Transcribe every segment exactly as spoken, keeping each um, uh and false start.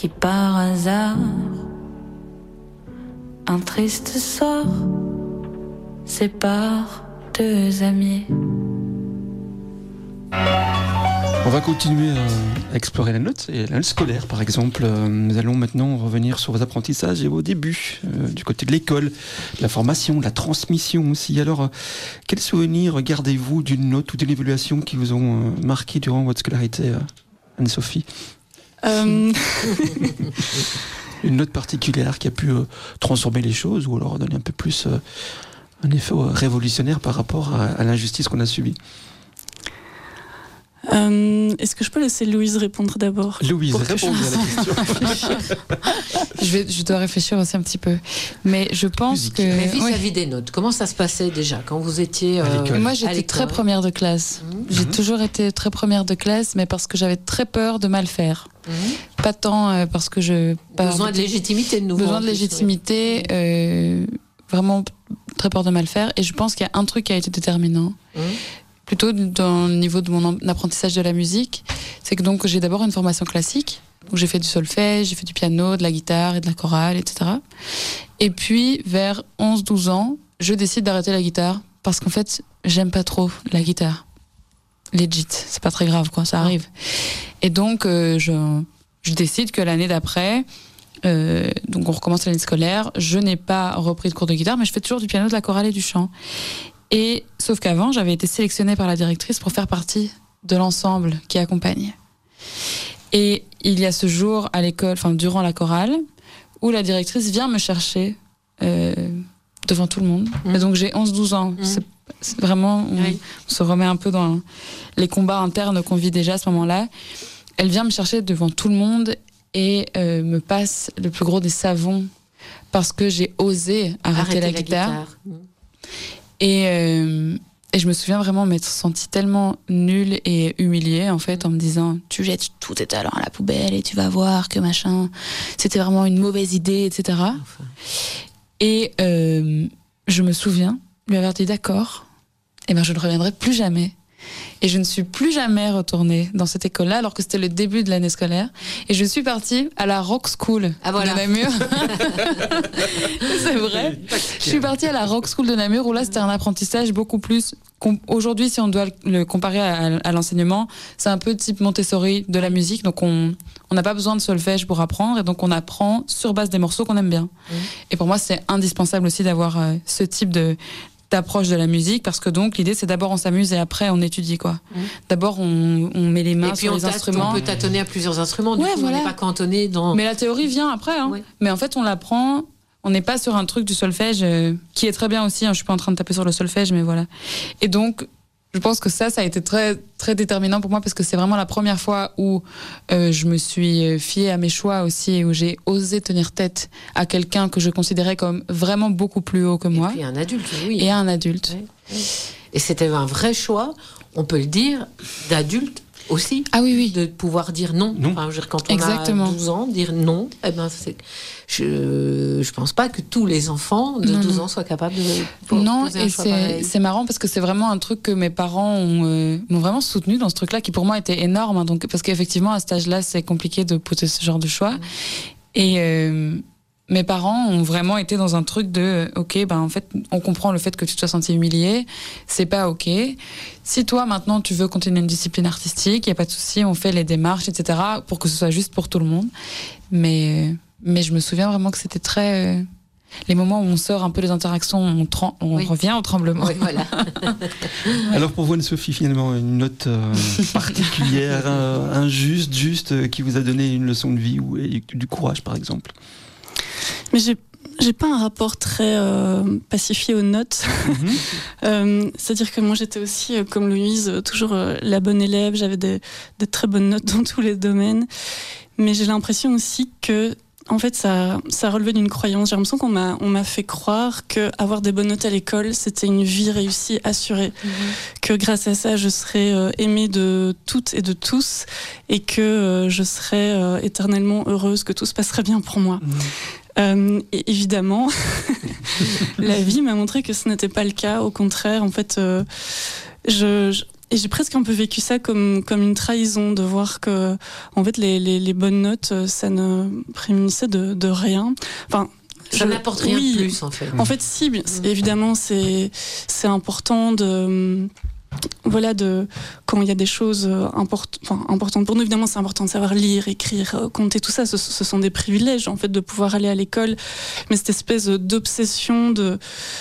qui par hasard, un triste sort, sépare deux amis. On va continuer à explorer la note, et la note scolaire par exemple. Nous allons maintenant revenir sur vos apprentissages et vos débuts, euh, du côté de l'école, de la formation, de la transmission aussi. Alors, euh, quels souvenirs gardez-vous d'une note ou d'une évaluation qui vous ont euh, marqué durant votre scolarité, euh, Anne-Sophie ? euh... Une note particulière qui a pu euh, transformer les choses, ou alors donner un peu plus euh, un effet euh, révolutionnaire par rapport à, à l'injustice qu'on a subie. Euh, est-ce que je peux laisser Louise répondre d'abord ? Louise, répondez je... à la question. je, vais, je dois réfléchir aussi un petit peu. Mais je pense Musique. que... Mais vis-à-vis oui. des notes, comment ça se passait déjà quand vous étiez euh, Moi, j'étais très première de classe. Mmh. J'ai mmh. toujours été très première de classe, mais parce que j'avais très peur de mal faire. Mmh. Pas tant euh, parce que je... Besoin de légitimité de nouveau. Besoin de légitimité, oui. euh, vraiment très peur de mal faire. Et je pense qu'il y a un truc qui a été déterminant. Mmh. Plutôt dans le niveau de mon apprentissage de la musique, c'est que donc j'ai d'abord une formation classique, où j'ai fait du solfège, j'ai fait du piano, de la guitare et de la chorale, et cetera. Et puis vers onze douze ans, je décide d'arrêter la guitare, parce qu'en fait, j'aime pas trop la guitare. Legit, c'est pas très grave, quoi, ça arrive. Et donc, euh, je, je décide que l'année d'après, euh, donc on recommence l'année scolaire, je n'ai pas repris de cours de guitare, mais je fais toujours du piano, de la chorale et du chant. Et, sauf qu'avant, j'avais été sélectionnée par la directrice pour faire partie de l'ensemble qui accompagne. Et il y a ce jour à l'école, enfin durant la chorale, où la directrice vient me chercher euh, devant tout le monde. Mmh. Et donc j'ai onze douze ans. Mmh. C'est, c'est vraiment, on, oui. on se remet un peu dans les combats internes qu'on vit déjà à ce moment-là. Elle vient me chercher devant tout le monde et euh, me passe le plus gros des savons parce que j'ai osé arrêter, arrêter la, la guitare. guitare. Mmh. Et, euh, et je me souviens vraiment m'être sentie tellement nulle et humiliée, en fait, en me disant « Tu jettes tous tes talents à la poubelle et tu vas voir que machin, c'était vraiment une mauvaise idée, et cetera » Enfin. Et euh, je me souviens lui avoir dit « D'accord, et ben je ne reviendrai plus jamais. » Et je ne suis plus jamais retournée dans cette école-là, alors que c'était le début de l'année scolaire. Et je suis partie à la Rock School ah, voilà. de Namur. C'est vrai. Je suis partie à la Rock School de Namur, où là, c'était un apprentissage beaucoup plus... Aujourd'hui, si on doit le comparer à, à l'enseignement, c'est un peu type Montessori de la musique. Donc, on on n'a pas besoin de solfège pour apprendre. Et donc, on apprend sur base des morceaux qu'on aime bien. Mmh. Et pour moi, c'est indispensable aussi d'avoir euh, ce type de... d'approche de la musique, parce que donc l'idée c'est d'abord on s'amuse et après on étudie quoi. Mmh. D'abord on, on met les mains sur les instruments. On peut tâtonner à plusieurs instruments, du ouais, coup voilà. on n'est pas cantonné dans... Mais la théorie vient après, hein. Ouais. Mais en fait on l'apprend, on n'est pas sur un truc du solfège, euh, qui est très bien aussi, hein. Je suis pas en train de taper sur le solfège, mais voilà. Et donc je pense que ça, ça a été très, très déterminant pour moi, parce que c'est vraiment la première fois où euh, je me suis fiée à mes choix aussi, où j'ai osé tenir tête à quelqu'un que je considérais comme vraiment beaucoup plus haut que moi. Et puis un adulte, oui. Et un adulte. Oui, oui. Et c'était un vrai choix, on peut le dire, d'adulte aussi. Ah oui, oui. De pouvoir dire non. non. Enfin, je veux dire, quand on Exactement. a douze ans, dire non, eh ben, c'est... Je je pense pas que tous les enfants de non, douze non. ans soient capables de non, poser un et choix c'est, pareil. c'est marrant parce que c'est vraiment un truc que mes parents ont, euh, m'ont vraiment soutenu dans ce truc-là, qui pour moi était énorme, hein, donc, parce qu'effectivement, à cet âge-là, c'est compliqué de poser ce genre de choix. Mmh. Et euh, mes parents ont vraiment été dans un truc de, ok, ben en fait, on comprend le fait que tu te sois senti humilié, c'est pas ok. Si toi, maintenant, tu veux continuer une discipline artistique, il y a pas de souci, on fait les démarches, et cetera, pour que ce soit juste pour tout le monde. Mais... Mais je me souviens vraiment que c'était très... Euh, les moments où on sort un peu les interactions, on, trem- on oui. revient au tremblement. Oui, voilà. Alors pour vous, Anne-Sophie, finalement, une note euh, particulière, euh, injuste, juste, euh, qui vous a donné une leçon de vie ou et du courage, par exemple? Mais j'ai, j'ai pas un rapport très euh, pacifié aux notes. Mm-hmm. euh, c'est-à-dire que moi, j'étais aussi, euh, comme Louise, euh, toujours euh, la bonne élève. J'avais des, des très bonnes notes dans tous les domaines. Mais j'ai l'impression aussi que en fait, ça, ça relevait d'une croyance. J'ai l'impression qu'on m'a, on m'a fait croire qu'avoir des bonnes notes à l'école, c'était une vie réussie, assurée. Mmh. Que grâce à ça, je serais euh, aimée de toutes et de tous, et que euh, je serais euh, éternellement heureuse, que tout se passerait bien pour moi. Mmh. Euh, et évidemment, la vie m'a montré que ce n'était pas le cas. Au contraire, en fait, euh, je... je et j'ai presque un peu vécu ça comme, comme une trahison, de voir que, en fait, les, les, les bonnes notes, ça ne prémunissait de, de rien. Enfin, ça je, n'apporte rien oui, de plus, en fait. En fait, si, mmh. évidemment, c'est, c'est important de... Voilà, de, quand il y a des choses import, enfin, importantes pour nous, évidemment, c'est important de savoir lire, écrire, compter, tout ça. Ce, ce sont des privilèges, en fait, de pouvoir aller à l'école. Mais cette espèce d'obsession de,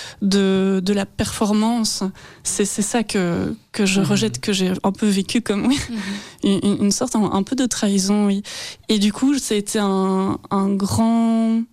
de, de la performance, c'est, c'est ça que, que je rejette, que j'ai un peu vécu comme, oui, mmh. une, une sorte, un, un peu de trahison, oui. Et du coup, ça a été un, un grand...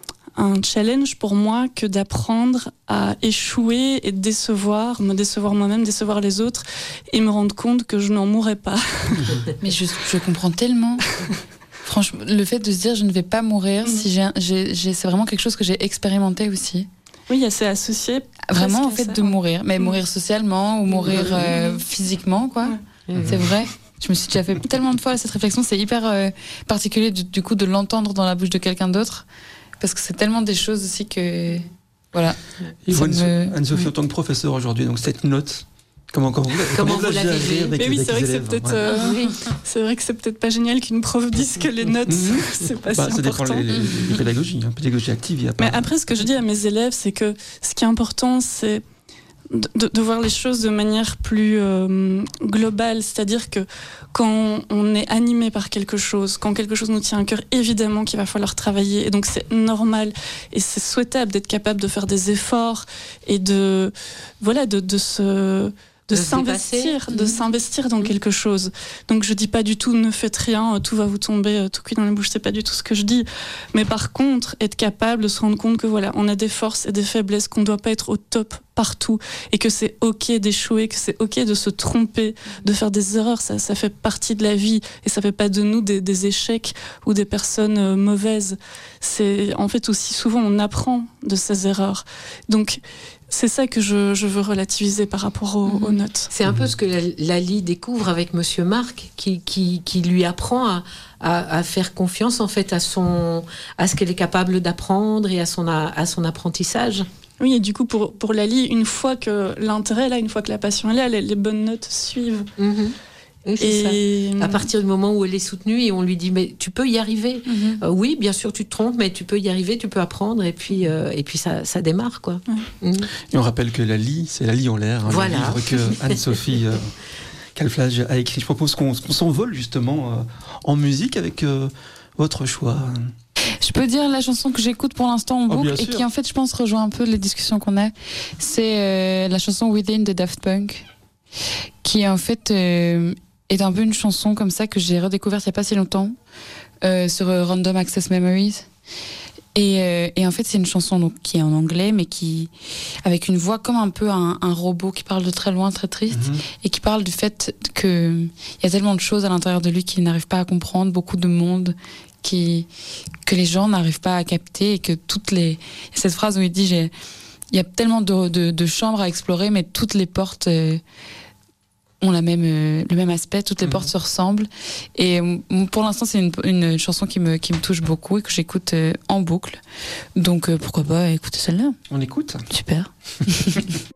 un challenge pour moi que d'apprendre à échouer et décevoir, me décevoir moi-même, décevoir les autres et me rendre compte que je n'en mourrais pas. Mais je, je comprends tellement. Franchement, le fait de se dire je ne vais pas mourir, mmh. si j'ai, j'ai, j'ai, c'est vraiment quelque chose que j'ai expérimenté aussi. Oui, c'est associé. Vraiment au fait ça. de mourir, mais mmh. mourir socialement ou mourir mmh. euh, physiquement, quoi. Mmh. C'est vrai. Je me suis déjà fait tellement de fois cette réflexion, c'est hyper euh, particulier du, du coup de l'entendre dans la bouche de quelqu'un d'autre. Parce que c'est tellement des choses aussi que... Voilà. Et vous, me... Anne-Sophie, oui. en tant que professeur aujourd'hui, donc cette note, comment, comment, vous, comment comment vous la l'avez gérez avec, Mais oui, avec c'est vrai les que élèves, c'est peut-être, ouais. euh, oui. c'est vrai que c'est peut-être pas génial qu'une prof dise que les notes, mmh. c'est pas bah, si ça important. dépend les, les, les pédagogies, hein. Pédagogie active, il y a pas... Mais après, ce que je dis à mes élèves, c'est que ce qui est important, c'est de, de, de voir les choses de manière plus euh, globale. C'est-à-dire que quand on est animé par quelque chose, quand quelque chose nous tient à cœur, évidemment qu'il va falloir travailler. Et donc c'est normal et c'est souhaitable d'être capable de faire des efforts et de, voilà, de, de se... de, de s'investir, de mmh. s'investir dans mmh. quelque chose. Donc je dis pas du tout ne faites rien, tout va vous tomber tout cuit dans la bouche, c'est pas du tout ce que je dis. Mais par contre, être capable de se rendre compte que voilà, on a des forces et des faiblesses, qu'on doit pas être au top partout et que c'est ok d'échouer, que c'est ok de se tromper, de faire des erreurs, ça, ça fait partie de la vie et ça fait pas de nous des, des échecs ou des personnes euh, mauvaises. C'est en fait aussi souvent on apprend de ces erreurs. Donc c'est ça que je, je veux relativiser par rapport aux, mmh. aux notes. C'est un peu ce que Lali découvre avec Monsieur Marc, qui, qui, qui lui apprend à, à, à faire confiance en fait à, son, à ce qu'elle est capable d'apprendre et à son, à son apprentissage. Oui, et du coup, pour, pour Lali, une fois que l'intérêt est là, une fois que la passion est là, les, les bonnes notes suivent. Mmh. Oui, c'est et... ça. À partir du moment où elle est soutenue et on lui dit mais tu peux y arriver. Mmh. Euh, oui, bien sûr, tu te trompes, mais tu peux y arriver, tu peux apprendre et puis euh, et puis ça, ça démarre quoi. Ouais. Mmh. Et on rappelle que Lali, c'est Lali en l'air, hein, voilà. le livre que Anne-Sophie euh, Calflage a écrit. Je propose qu'on, qu'on s'envole justement euh, en musique avec euh, votre choix. Je peux dire la chanson que j'écoute pour l'instant en boucle oh, et qui en fait je pense rejoint un peu les discussions qu'on a. C'est euh, la chanson Within de Daft Punk, qui en fait euh, est un peu une chanson comme ça que j'ai redécouverte il n'y a pas si longtemps euh, sur euh, Random Access Memories. Et, euh, et en fait c'est une chanson donc, qui est en anglais mais qui avec une voix comme un peu un, un robot qui parle de très loin, très triste, mm-hmm. et qui parle du fait que il y a tellement de choses à l'intérieur de lui qu'il n'arrive pas à comprendre, beaucoup de monde qui, que les gens n'arrivent pas à capter et que toutes les... Cette phrase où il dit j'ai, il y a tellement de, de, de chambres à explorer mais toutes les portes euh, ont la même, euh, le même aspect, toutes les mmh. portes se ressemblent et euh, pour l'instant c'est une, une chanson qui me, qui me touche beaucoup et que j'écoute euh, en boucle, donc euh, pourquoi pas écouter celle-là. On écoute. Super.